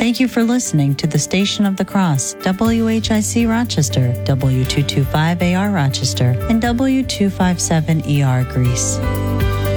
Thank you for listening to the Station of the Cross, WHIC Rochester, W225AR Rochester, and W257ER Greece.